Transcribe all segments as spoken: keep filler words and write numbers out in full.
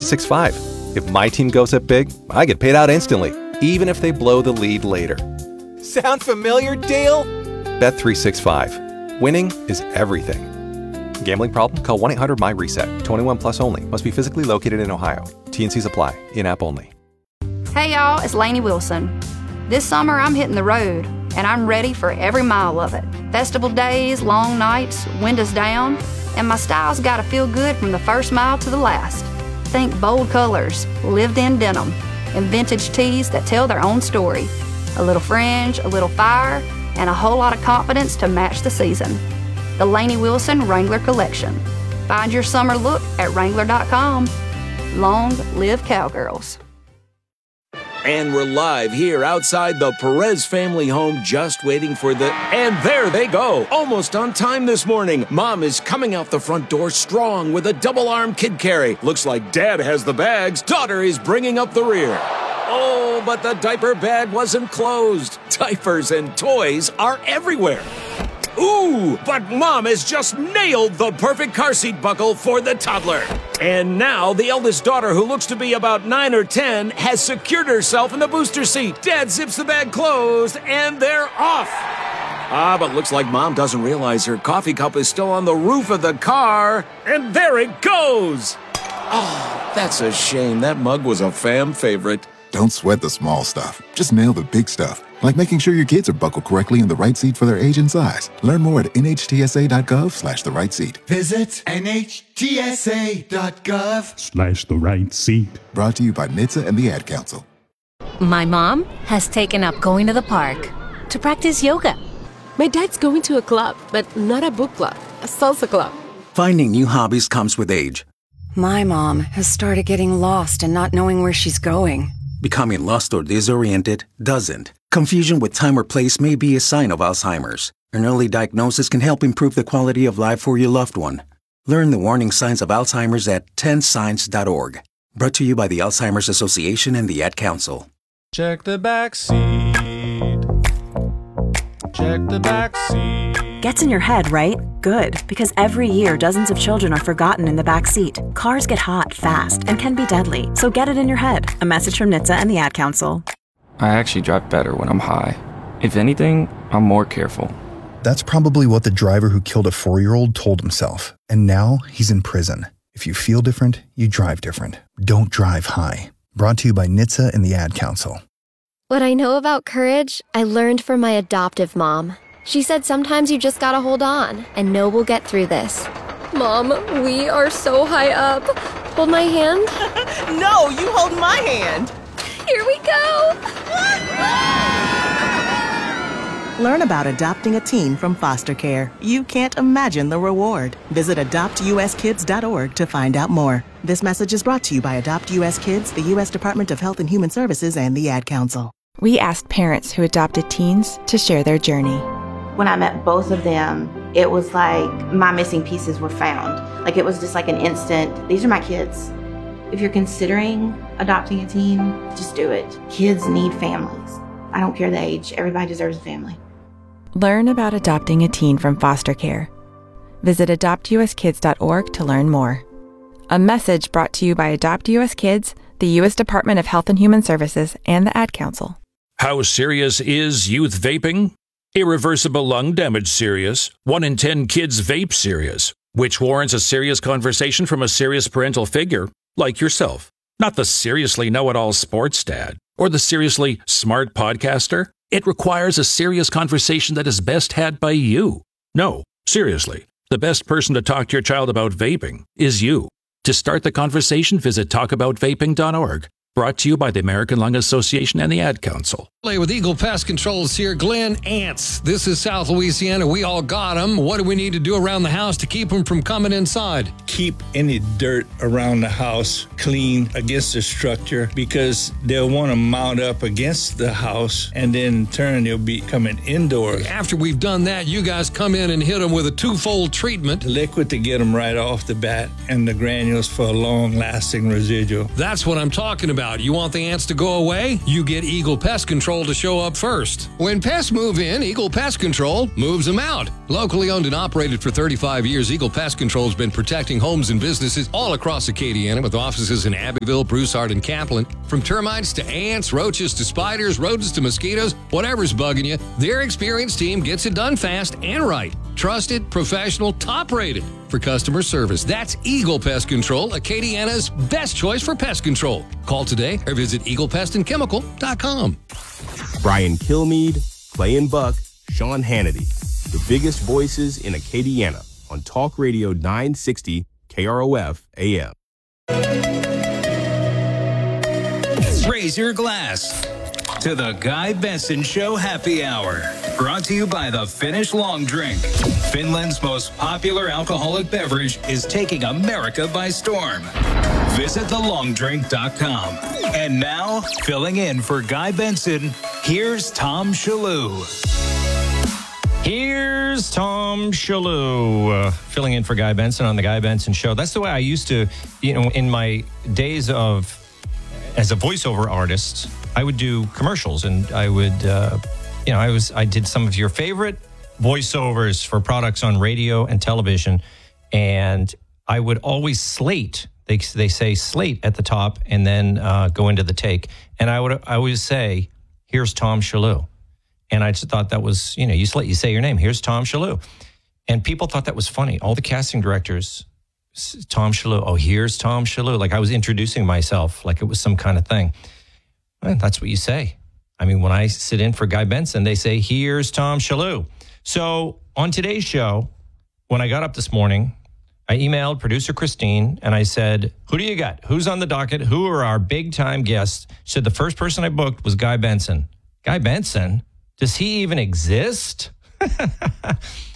six five. If my team goes up big, I get paid out instantly, even if they blow the lead later. Sound familiar, Dale? Bet three sixty-five. Winning is everything. Gambling problem? Call one eight hundred M Y reset. twenty-one plus only. Must be physically located in Ohio. T N Cs apply. In-app only. Hey y'all, it's Lainey Wilson. This summer I'm hitting the road, and I'm ready for every mile of it. Festival days, long nights, windows down, and my style's gotta feel good from the first mile to the last. Think bold colors, lived-in denim, and vintage tees that tell their own story. A little fringe, a little fire, and a whole lot of confidence to match the season. The Lainey Wilson Wrangler Collection. Find your summer look at Wrangler dot com. Long live Cowgirls. And we're live here outside the Perez family home, just waiting for the... And there they go! Almost on time this morning. Mom is coming out the front door strong with a double-arm kid carry. Looks like Dad has the bags. Daughter is bringing up the rear. Oh, but the diaper bag wasn't closed. Diapers and toys are everywhere. Ooh, but Mom has just nailed the perfect car seat buckle for the toddler. And now the eldest daughter, who looks to be about nine or ten, has secured herself in the booster seat. Dad zips the bag closed, and they're off. Ah, but looks like Mom doesn't realize her coffee cup is still on the roof of the car. And there it goes. Oh, that's a shame. That mug was a fam favorite. Don't sweat the small stuff. Just nail the big stuff. Like making sure your kids are buckled correctly in the right seat for their age and size. Learn more at N H T S A dot gov slash the right seat. Visit N H T S A dot gov slash the right seat. Brought to you by N H T S A and the Ad Council. My mom has taken up going to the park to practice yoga. My dad's going to a club, but not a book club, a salsa club. Finding new hobbies comes with age. My mom has started getting lost and not knowing where she's going. Becoming lost or disoriented doesn't. Confusion with time or place may be a sign of Alzheimer's. An early diagnosis can help improve the quality of life for your loved one. Learn the warning signs of Alzheimer's at ten signs dot org. Brought to you by the Alzheimer's Association and the Ad Council. Check the back seat. Check the back seat. Gets in your head, right? Good, because every year dozens of children are forgotten in the back seat. Cars get hot fast and can be deadly, so get it in your head. A message from N H T S A and the Ad Council. I actually drive better when I'm high. If anything, I'm more careful. That's probably what the driver who killed a four-year-old told himself, and now he's in prison. If you feel different, you drive different. Don't drive high. Brought to you by N H T S A and the Ad Council. What I know about courage, I learned from my adoptive mom. She said sometimes you just gotta hold on and know we'll get through this. Mom, we are so high up. Hold my hand. No, you hold my hand. Here we go. Learn about adopting a teen from foster care. You can't imagine the reward. Visit adopt U S kids dot org to find out more. This message is brought to you by Adopt U S Kids, the U S Department of Health and Human Services, and the Ad Council. We asked parents who adopted teens to share their journey. When I met both of them, it was like my missing pieces were found. Like it was just like an instant, these are my kids. If you're considering adopting a teen, just do it. Kids need families. I don't care the age, everybody deserves a family. Learn about adopting a teen from foster care. Visit adopt U S kids dot org to learn more. A message brought to you by Adopt U S Kids, the U S Department of Health and Human Services, and the Ad Council. How serious is youth vaping? Irreversible lung damage serious. One in ten kids vape serious, which warrants a serious conversation from a serious parental figure like yourself. Not the seriously know-it-all sports dad or the seriously smart podcaster. It requires a serious conversation that is best had by you. No, seriously, the best person to talk to your child about vaping is you. To start the conversation, visit talk about vaping dot org. Brought to you by the American Lung Association and the Ad Council. With Eagle Pest Controls here, Glenn Ants. This is South Louisiana. We all got them. What do we need to do around the house to keep them from coming inside? Keep any dirt around the house clean against the structure because they'll want to mount up against the house and then in turn they'll be coming indoors. After we've done that, you guys come in and hit them with a twofold treatment. Liquid to get them right off the bat and the granules for a long-lasting residual. That's what I'm talking about. out. You want the ants to go away? You get Eagle Pest Control to show up first. When pests move in, Eagle Pest Control moves them out. Locally owned and operated for thirty-five years, Eagle Pest Control has been protecting homes and businesses all across Acadiana with offices in Abbeville, Broussard, and Kaplan. From termites to ants, roaches to spiders, rodents to mosquitoes, whatever's bugging you, their experienced team gets it done fast and right. Trusted, professional, top-rated for customer service. That's Eagle Pest Control, Acadiana's best choice for pest control. Call today or visit eagle pest and chemical dot com. Brian Kilmeade, Clay and Buck, Sean Hannity. The biggest voices in Acadiana on Talk Radio nine sixty K R O F A M. Raise your glass to the Guy Benson Show Happy Hour. Brought to you by the Finnish Long Drink. Finland's most popular alcoholic beverage is taking America by storm. Visit the long drink dot com. And now, filling in for Guy Benson, here's Tom Shalhoub. Here's Tom Shalhoub, uh, filling in for Guy Benson on the Guy Benson Show. That's the way I used to, you know, in my days of, as a voiceover artist, I would do commercials, and I would, uh, you know, I was, I did some of your favorite voiceovers for products on radio and television, and I would always slate. They they say slate at the top, and then uh, go into the take, and I would I always say, "Here's Tom Shalhoub," and I just thought that was, you know, you slate, you say your name. Here's Tom Shalhoub, and people thought that was funny. All the casting directors, Tom Shalhoub. Oh, here's Tom Shalhoub. Like I was introducing myself, like it was some kind of thing. Well, that's what you say. I mean, when I sit in for Guy Benson, they say, here's Tom Shalhoub. So on today's show, when I got up this morning, I emailed producer Christine and I said, who do you got? Who's on the docket? Who are our big time guests? She said, the first person I booked was Guy Benson. Guy Benson? Does he even exist? uh,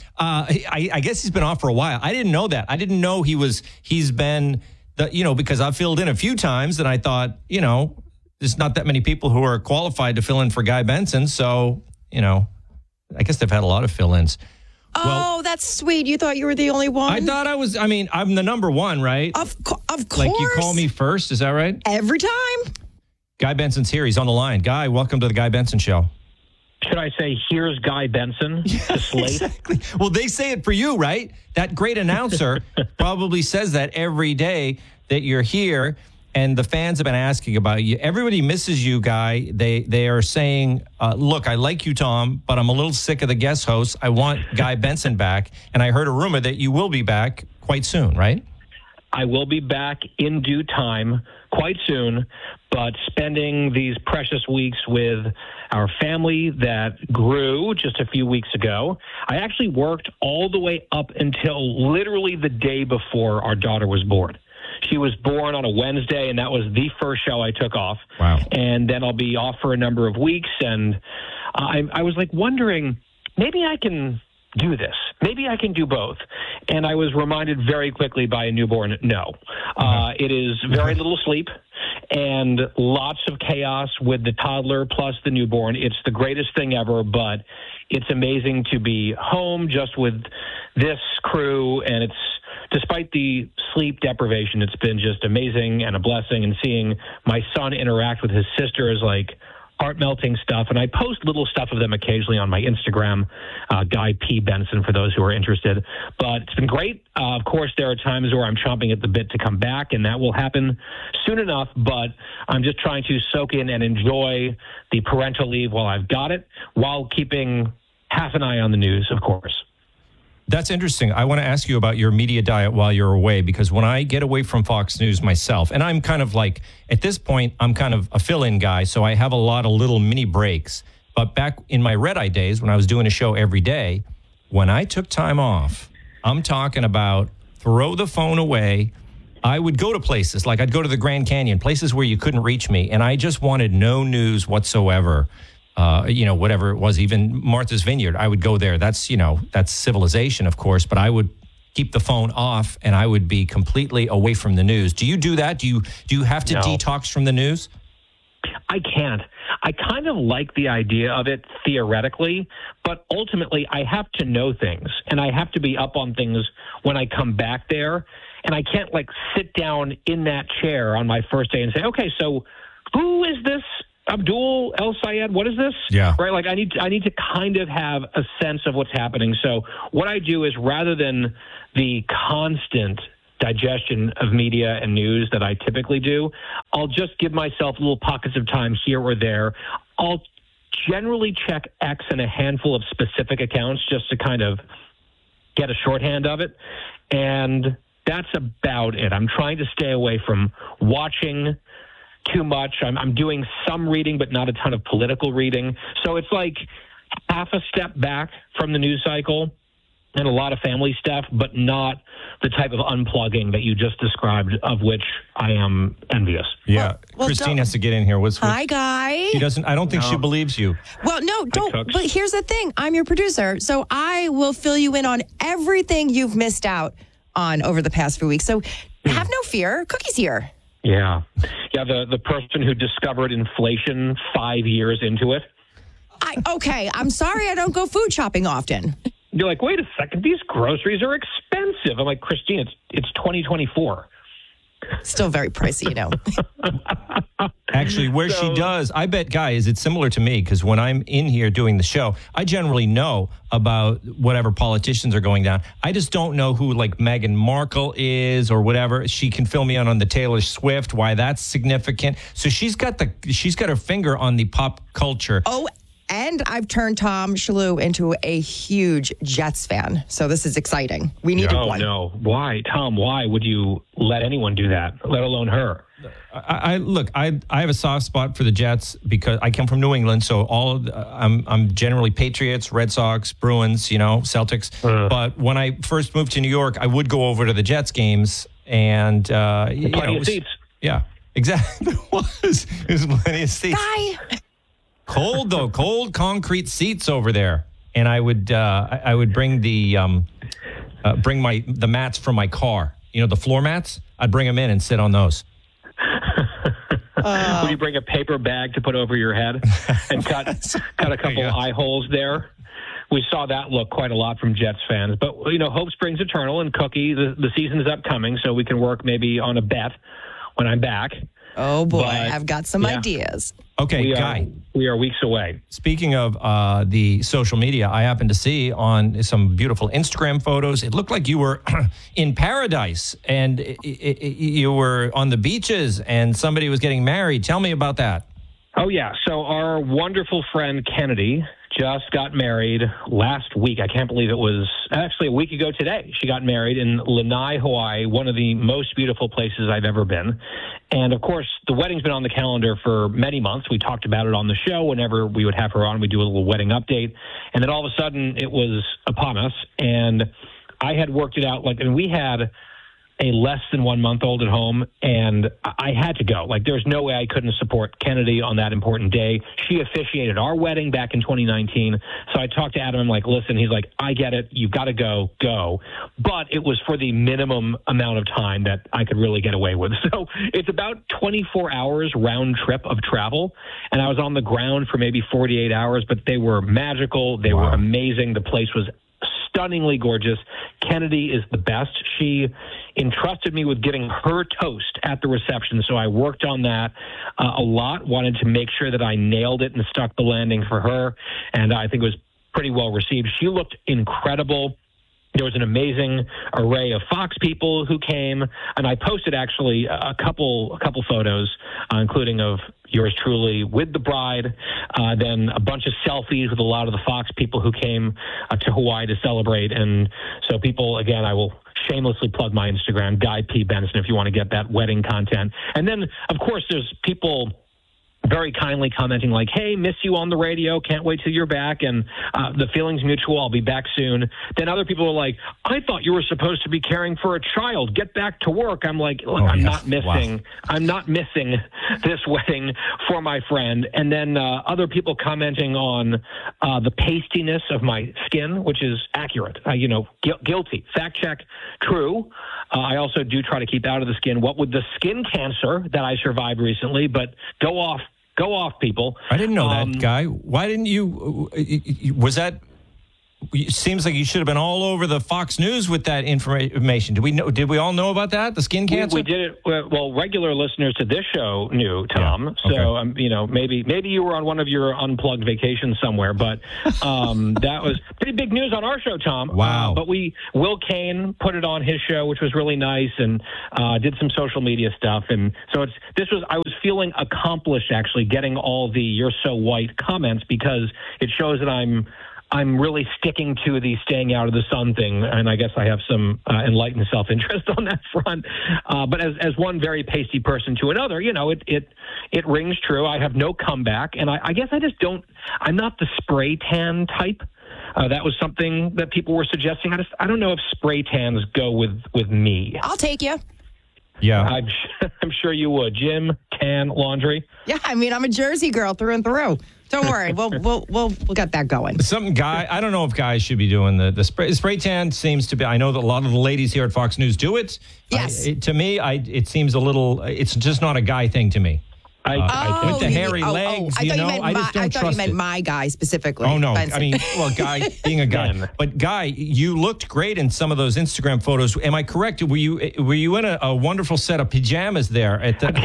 I, I guess he's been off for a while. I didn't know that. I didn't know he was, he's been, the, you know, because I've filled in a few times and I thought, you know, there's not that many people who are qualified to fill in for Guy Benson. So, you know, I guess they've had a lot of fill-ins. Oh, well, that's sweet. You thought you were the only one? I thought I was, I mean, I'm the number one, right? Of, co- of course. Like you call me first, is that right? Every time. Guy Benson's here. He's on the line. Guy, welcome to the Guy Benson Show. Should I say, here's Guy Benson to slate? Exactly. Well, they say it for you, right? That great announcer probably says that every day that you're here. And the fans have been asking about you. Everybody misses you, Guy. They they are saying, uh, look, I like you, Tom, but I'm a little sick of the guest hosts. I want Guy Benson back. And I heard a rumor that you will be back quite soon, right? I will be back in due time, quite soon, but spending these precious weeks with our family that grew just a few weeks ago. I actually worked all the way up until literally the day before our daughter was born. She was born on a Wednesday, and that was the first show I took off. Wow. And then I'll be off for a number of weeks. And I, I was like wondering, maybe I can do this. Maybe I can do both. And I was reminded very quickly by a newborn, no. Uh, it is very little sleep and lots of chaos with the toddler plus the newborn. It's the greatest thing ever, but it's amazing to be home just with this crew, and it's despite the sleep deprivation, it's been just amazing and a blessing. And seeing my son interact with his sister is like heart-melting stuff. And I post little stuff of them occasionally on my Instagram, uh, Guy P. Benson, for those who are interested. But it's been great. Uh, of course, there are times where I'm chomping at the bit to come back, and that will happen soon enough. But I'm just trying to soak in and enjoy the parental leave while I've got it, while keeping half an eye on the news, of course. That's interesting. I want to ask you about your media diet while you're away, because when I get away from Fox News myself, and I'm kind of like, at this point, I'm kind of a fill-in guy, so I have a lot of little mini breaks. But back in my red-eye days, when I was doing a show every day, when I took time off, I'm talking about throw the phone away. I would go to places, like I'd go to the Grand Canyon, places where you couldn't reach me, and I just wanted no news whatsoever. Uh, you know, whatever it was, even Martha's Vineyard, I would go there. That's, you know, that's civilization, of course, but I would keep the phone off and I would be completely away from the news. Do you do that? Do you, do you have to No. detox from the news? I can't. I kind of like the idea of it theoretically, but ultimately I have to know things and I have to be up on things when I come back there. And I can't like sit down in that chair on my first day and say, okay, so who is this Abdul El Sayed? What is this? Yeah. Right. Like I need, to, I need to kind of have a sense of what's happening. So what I do is rather than the constant digestion of media and news that I typically do, I'll just give myself little pockets of time here or there. I'll generally check X and a handful of specific accounts just to kind of get a shorthand of it. And that's about it. I'm trying to stay away from watching too much. I'm, I'm doing some reading, but not a ton of political reading. So it's like half a step back from the news cycle and a lot of family stuff, but not the type of unplugging that you just described, of which I am envious. Yeah. Well, well, Christine don't- has to get in here. What's, what's Hi, guy. She doesn't, I don't think No. she believes you. Well, no, don't. Cooks. But here's the thing. I'm your producer, so I will fill you in on everything you've missed out on over the past few weeks. So have no fear. Cookie's here. Yeah. Yeah, the, the person who discovered inflation five years into it. I, okay, I'm sorry I don't go food shopping often. You're like, wait a second, these groceries are expensive. I'm like, Christine, it's it's twenty twenty-four. Still very pricey, you know. Actually, where So- she does, I bet, Guy, is it similar to me? Because when I'm in here doing the show, I generally know about whatever politicians are going down. I just don't know who, like, Meghan Markle is or whatever. She can fill me in on the Taylor Swift, why that's significant. So she's got the she's got her finger on the pop culture. Oh, and I've turned Tom Shalhoub into a huge Jets fan. So this is exciting. We needed Oh, one. no. Why, Tom, why would you let anyone do that, let alone her? I, I look. I I have a soft spot for the Jets because I come from New England, so all of the, I'm I'm generally Patriots, Red Sox, Bruins, you know, Celtics. Uh. But when I first moved to New York, I would go over to the Jets games, and uh, you know, Plenty it of was- seats. Yeah, exactly. It was it was plenty of seats. Guy. Cold though, cold concrete seats over there, and I would uh, I I would bring the um, uh, bring my the mats from my car. You know, the floor mats. I'd bring them in and sit on those. Would you bring a paper bag to put over your head and cut cut a couple eye holes there? We saw that look quite a lot from Jets fans. But, you know, hope springs eternal, and Cookie, the, the season is upcoming, so we can work maybe on a bet when I'm back. Oh, boy. But, I've got some yeah. ideas. Okay, we Guy. Are, we are weeks away. Speaking of uh, the social media, I happened to see on some beautiful Instagram photos. It looked like you were in paradise and it, it, it, you were on the beaches and somebody was getting married. Tell me about that. Oh, yeah. So our wonderful friend Kennedy just got married last week. I can't believe it was actually a week ago today. She got married in Lanai, Hawaii, one of the most beautiful places I've ever been. And, of course, the wedding's been on the calendar for many months. We talked about it on the show. Whenever we would have her on, we'd do a little wedding update. And then all of a sudden, it was upon us. And I had worked it out. Like, and we had a less than one month old at home, and I had to go. Like, there's no way I couldn't support Kennedy on that important day. She officiated our wedding back in twenty nineteen. So I talked to Adam. I'm like, listen, he's like, I get it. You've got to go, go. But it was for the minimum amount of time that I could really get away with. So it's about twenty-four hours round trip of travel. And I was on the ground for maybe forty-eight hours, but they were magical. They Wow. were amazing. The place was stunningly gorgeous. Kennedy is the best. She entrusted me with getting her toast at the reception, so I worked on that uh, a lot, wanted to make sure that I nailed it and stuck the landing for her, and I think it was pretty well received. She looked incredible. There was an amazing array of Fox people who came, and I posted actually a couple a couple photos, uh, including of yours truly with the bride, uh, then a bunch of selfies with a lot of the Fox people who came uh, to Hawaii to celebrate. And so people, again, I will shamelessly plug my Instagram, Guy P. Benson, if you want to get that wedding content. And then, of course, there's people very kindly commenting like, hey, miss you on the radio, can't wait till you're back, and uh, the feeling's mutual, I'll be back soon. Then other people are like, I thought you were supposed to be caring for a child, get back to work. I'm like, look, Oh, I'm yeah. not missing, Wow. I'm not missing this wedding for my friend. And then uh, other people commenting on uh, the pastiness of my skin, which is accurate, uh, you know, gu- guilty, fact check, true. Uh, I also do try to keep out of the skin, what with the skin cancer that I survived recently, but go off. Go off, people. I didn't know Um, that, Guy. Why didn't you? Was that it seems like you should have been all over the Fox News with that information. Did we know? Did we all know about that? The skin cancer? We, we did it. Well, regular listeners to this show knew, Tom. Yeah. Okay. So, um, you know, maybe maybe you were on one of your unplugged vacations somewhere, but um, that was pretty big news on our show, Tom. Wow. Uh, but we, Will Kane put it on his show, which was really nice, and uh, did some social media stuff. And so it's this was I was feeling accomplished actually getting all the "you're so white" comments because it shows that I'm. I'm really sticking to the staying out of the sun thing, and I guess I have some uh, enlightened self-interest on that front. Uh, but as as one very pasty person to another, you know, it it it rings true. I have no comeback, and I, I guess I just don't. I'm not the spray tan type. Uh, that was something that people were suggesting. I just I don't know if spray tans go with with me. I'll take you. Yeah, I'm I'm sure you would. Jim, tan, laundry. Yeah, I mean, I'm a Jersey girl through and through. Don't worry, we'll we'll we'll we'll get that going. Some guy, I don't know if guys should be doing the the spray, spray tan. Seems to be. I know that a lot of the ladies here at Fox News do it. Yes. I, it, to me, I it seems a little. It's just not a guy thing to me. I, uh, I with the you hairy mean- oh, legs, oh, I you thought know, you meant I my, just don't I thought trust you meant it. my guy specifically. Oh no! Benson. I mean, well, guy being a guy, Ben. but guy, you looked great in some of those Instagram photos. Am I correct? Were you were you in a, a wonderful set of pajamas there at the?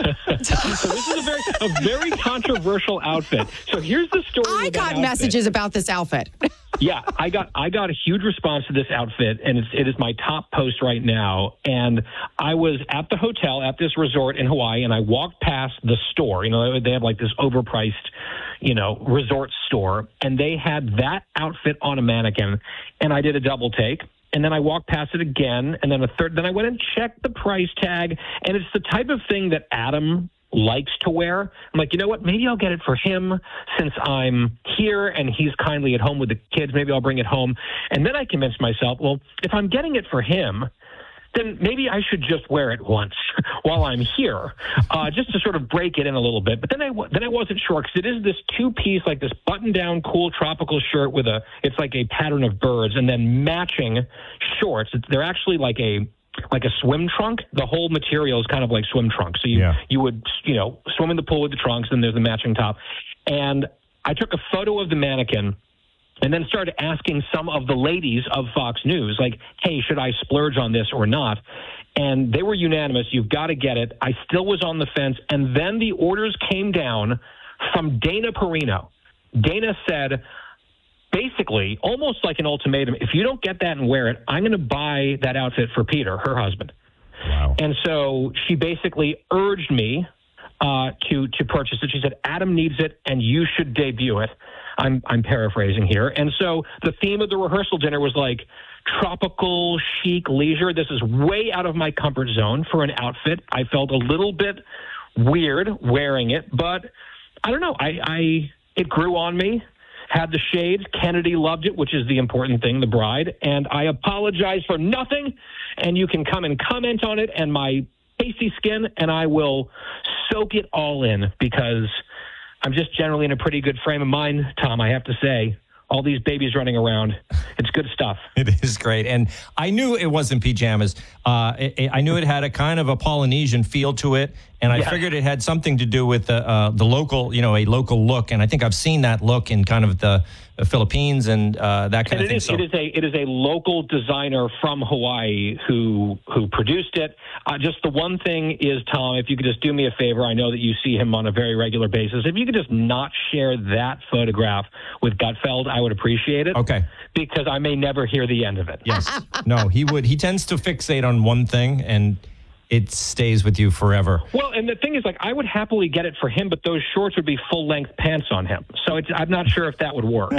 So this is a very a very controversial outfit. So here's the story. I with that got outfit. messages about this outfit. Yeah, I got I got a huge response to this outfit, and it's it is my top post right now. And I was at the hotel at this resort in Hawaii, and I walked past the store. You know, they have like this overpriced, you know, resort store, and they had that outfit on a mannequin. And I did a double take. And then I walked past it again, and then a third. Then I went and checked the price tag, and it's the type of thing that Adam likes to wear. I'm like, you know what? Maybe I'll get it for him since I'm here and he's kindly at home with the kids. Maybe I'll bring it home. And then I convinced myself, well, if I'm getting it for him, then maybe I should just wear it once while I'm here, uh, just to sort of break it in a little bit. But then I then I wasn't sure because it is this two piece, like this button down, cool tropical shirt with a it's like a pattern of birds, and then matching shorts. It's, they're actually like a like a swim trunk. The whole material is kind of like swim trunks. So you Yeah. you would you know swim in the pool with the trunks, and there's the matching top. And I took a photo of the mannequin. And then started asking some of the ladies of Fox News, like, hey, should I splurge on this or not? And they were unanimous. You've got to get it. I still was on the fence. And then the orders came down from Dana Perino. Dana said, basically, almost like an ultimatum, if you don't get that and wear it, I'm going to buy that outfit for Peter, her husband. Wow. And so she basically urged me uh, to to purchase it. She said, Adam needs it, and you should debut it. I'm I'm paraphrasing here. And so the theme of the rehearsal dinner was like tropical chic leisure. This is way out of my comfort zone for an outfit. I felt a little bit weird wearing it, but I don't know. I, I it grew on me. Had the shades. Kennedy loved it, which is the important thing, the bride. And I apologize for nothing. And you can come and comment on it and my pasty skin, and I will soak it all in because I'm just generally in a pretty good frame of mind, Tom, I have to say. All these babies running around. It's good stuff. It is great. And I knew it wasn't pajamas. Uh, it, I knew it had a kind of a Polynesian feel to it. And I Yeah. figured it had something to do with the, uh, the local, you know, a local look. And I think I've seen that look in kind of the uh, Philippines and uh, that kind And of it thing. is, So- it is a it is a local designer from Hawaii who who produced it. Uh, just the one thing is, Tom, if you could just do me a favor, I know that you see him on a very regular basis. If you could just not share that photograph with Gutfeld, I would appreciate it. Okay. Because I may never hear the end of it. Yes. No, he would. He tends to fixate on one thing and it stays with you forever. Well, and the thing is, like, I would happily get it for him, but those shorts would be full-length pants on him. So it's, I'm not sure if that would work.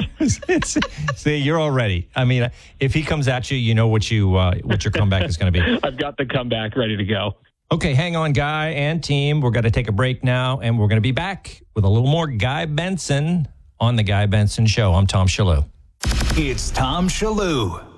See, you're all ready. I mean, if he comes at you, you know what you uh, what your comeback is going to be. I've got the comeback ready to go. Okay, hang on, Guy and team. We're going to take a break now, and we're going to be back with a little more Guy Benson on The Guy Benson Show. I'm Tom Shalhoub. It's Tom Shalhoub.